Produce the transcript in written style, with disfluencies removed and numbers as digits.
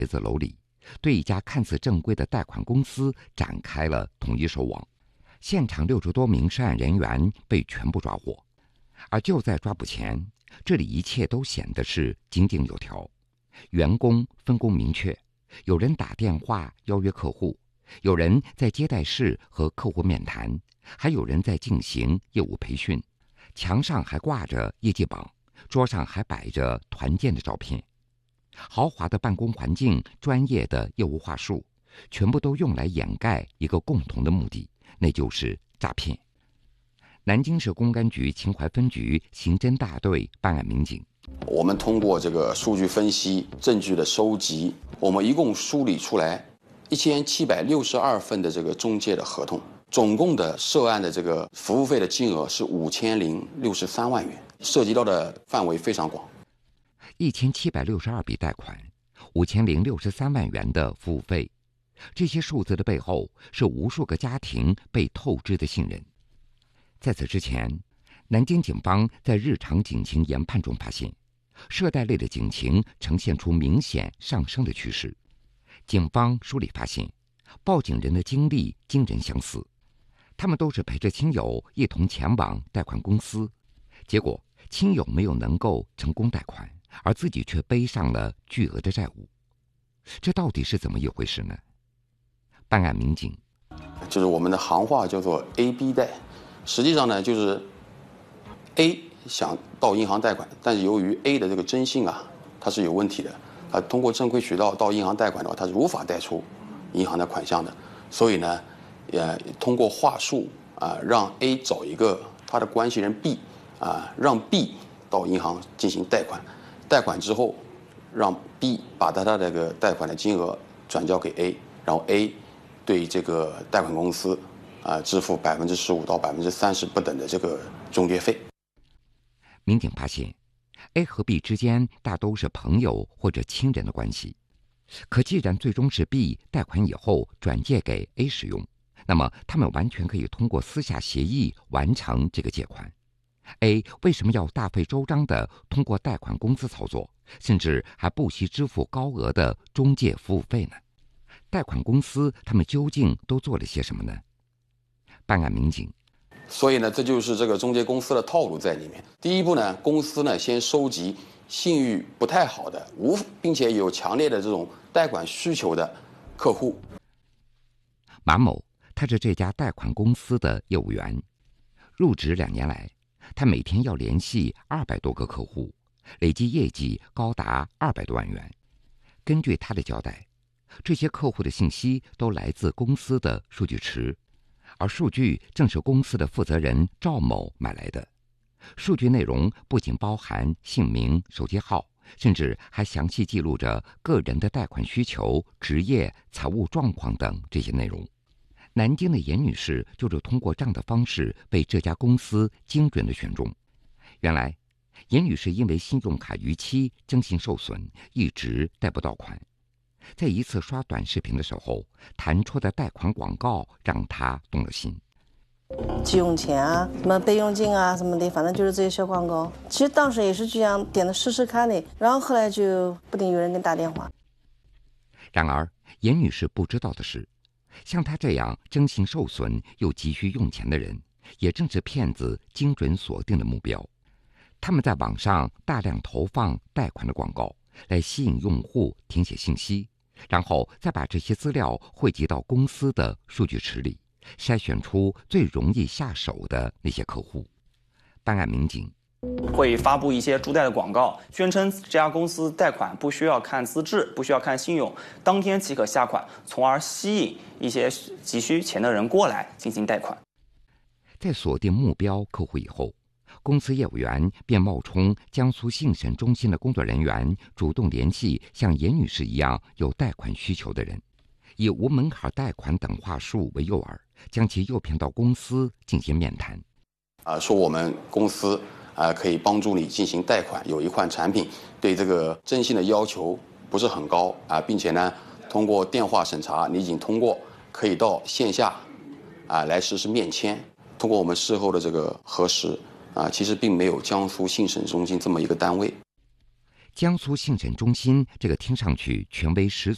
写字楼里，对一家看似正规的贷款公司展开了统一收网。现场60多名涉案人员被全部抓获，而就在抓捕前，这里一切都显得是井井有条。员工分工明确，有人打电话邀约客户，有人在接待室和客户面谈，还有人在进行业务培训。墙上还挂着业绩榜，桌上还摆着团建的照片。豪华的办公环境，专业的业务话术，全部都用来掩盖一个共同的目的，那就是诈骗。南京市公安局秦淮分局刑侦大队办案民警， 我们通过这个数据分析、证据的收集，我们一共梳理出来1762份的这个中介的合同，总共的涉案的这个服务费的金额是5063万元，涉及到的范围非常广。 1762笔贷款，5063万元的服务费，这些数字的背后是无数个家庭被透支的信任。在此之前，南京警方在日常警情研判中发现，涉贷类的警情呈现出明显上升的趋势。警方梳理发现，报警人的经历惊人相似，他们都是陪着亲友一同前往贷款公司，结果亲友没有能够成功贷款，而自己却背上了巨额的债务。这到底是怎么一回事呢？办案民警就是我们的行话叫做 A、B 贷，实际上呢就是 A 想到银行贷款，但是由于 A 的这个征信它是有问题的，通过正规渠道到银行贷款的话，它是无法贷出银行的款项的，所以呢，通过话术让 A 找一个他的关系人 B 让 B 到银行进行贷款，贷款之后让 B 把他的这个贷款的金额转交给 A， 然后 A 对这个贷款公司支付15%到30%不等的这个中介费。 民警发现 A 和 B 之间大都是朋友或者亲人的关系，可既然最终是 B 贷款以后转借给 A 使用，那么他们完全可以通过私下协议完成这个借款。A 为什么要大费周章地通过贷款公司操作，甚至还不惜支付高额的中介服务费呢？贷款公司他们究竟都做了些什么呢？办案民警所以呢，这就是这个中介公司的套路在里面。第一步呢，公司呢先收集信誉不太好的并且有强烈的这种贷款需求的客户。 马某，他是这家贷款公司的业务员，入职2年来，他每天要联系200多个客户，累计业绩高达200多万元。根据他的交代，这些客户的信息都来自公司的数据池，而数据正是公司的负责人赵某买来的。数据内容不仅包含姓名、手机号，甚至还详细记录着个人的贷款需求、职业、财务状况等这些内容。南京的严女士就是通过这样的方式被这家公司精准地选中。原来，严女士因为信用卡逾期、征信受损，一直贷不到款。在一次刷短视频的时候，弹出的贷款广告让她动了心。 急用钱什么备用金什么的，反正就是这些小广告。其实当时也是这样点的试试看的，然后后来就不定有人给打电话。 然而，严女士不知道的是，像她这样征信受损又急需用钱的人，也正是骗子精准锁定的目标。他们在网上大量投放贷款的广告，来吸引用户填写信息，然后再把这些资料汇集到公司的数据池里，筛选出最容易下手的那些客户。办案民警会发布一些助贷的广告，宣称这家公司贷款不需要看资质，不需要看信用，当天即可下款，从而吸引一些急需钱的人过来进行贷款。 在锁定目标客户以后，公司业务员便冒充江苏信审中心的工作人员，主动联系像严女士一样有贷款需求的人，以无门槛贷款等话术为诱饵，将其诱骗到公司进行面谈。 说我们公司可以帮助你进行贷款，有一款产品对这个征信的要求不是很高并且呢，通过电话审查你已经通过，可以到线下来实施面签。通过我们事后的这个核实其实并没有江苏信审中心这么一个单位。 江苏信审中心这个听上去权威十足